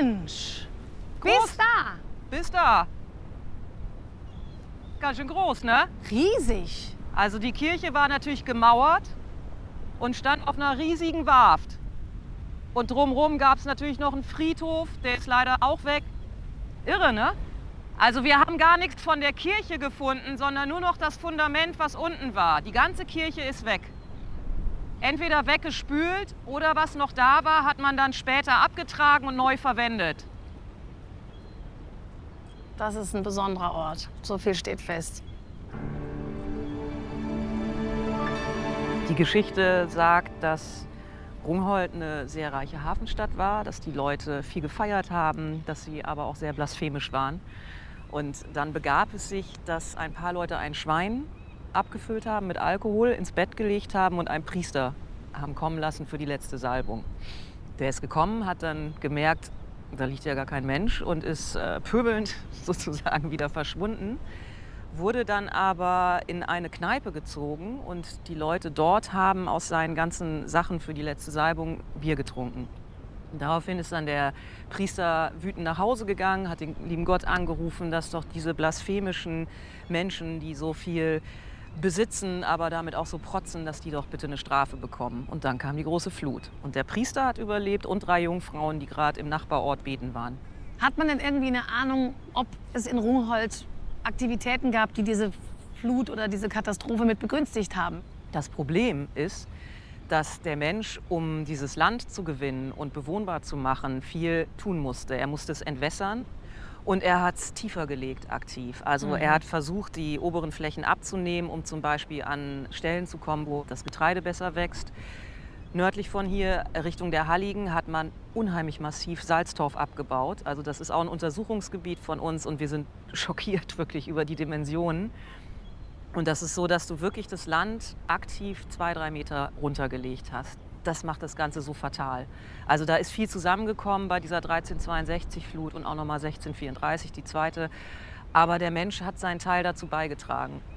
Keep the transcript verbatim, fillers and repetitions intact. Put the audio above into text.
Mensch! Groß. Bis da! Bis da. Ganz schön groß, ne? Riesig! Also die Kirche war natürlich gemauert und stand auf einer riesigen Warft. Und drumherum gab es natürlich noch einen Friedhof, der ist leider auch weg. Irre, ne? Also wir haben gar nichts von der Kirche gefunden, sondern nur noch das Fundament, was unten war. Die ganze Kirche ist weg. Entweder weggespült oder was noch da war, hat man dann später abgetragen und neu verwendet. Das ist ein besonderer Ort. So viel steht fest. Die Geschichte sagt, dass Rungholt eine sehr reiche Hafenstadt war, dass die Leute viel gefeiert haben, dass sie aber auch sehr blasphemisch waren. Und dann begab es sich, dass ein paar Leute ein Schwein abgefüllt haben mit Alkohol, ins Bett gelegt haben und einen Priester haben kommen lassen für die letzte Salbung. Der ist gekommen, hat dann gemerkt, da liegt ja gar kein Mensch und ist äh, pöbelnd sozusagen wieder verschwunden. Wurde dann aber in eine Kneipe gezogen und die Leute dort haben aus seinen ganzen Sachen für die letzte Salbung Bier getrunken. Daraufhin ist dann der Priester wütend nach Hause gegangen, hat den lieben Gott angerufen, dass doch diese blasphemischen Menschen, die so viel besitzen, aber damit auch so protzen, dass die doch bitte eine Strafe bekommen. Und dann kam die große Flut. Und der Priester hat überlebt und drei Jungfrauen, die gerade im Nachbarort beten waren. Hat man denn irgendwie eine Ahnung, ob es in Rungholt Aktivitäten gab, die diese Flut oder diese Katastrophe mit begünstigt haben? Das Problem ist, dass der Mensch, um dieses Land zu gewinnen und bewohnbar zu machen, viel tun musste. Er musste es entwässern und er hat es tiefer gelegt aktiv. Also Mhm. er hat versucht, die oberen Flächen abzunehmen, um zum Beispiel an Stellen zu kommen, wo das Getreide besser wächst. Nördlich von hier, Richtung der Halligen, hat man unheimlich massiv Salztorf abgebaut. Also das ist auch ein Untersuchungsgebiet von uns und wir sind schockiert wirklich über die Dimensionen. Und das ist so, dass du wirklich das Land aktiv zwei, drei Meter runtergelegt hast. Das macht das Ganze so fatal. Also da ist viel zusammengekommen bei dieser dreizehnhundertzweiundsechzig Flut und auch nochmal sechzehnhundertvierunddreißig, die zweite. Aber der Mensch hat seinen Teil dazu beigetragen.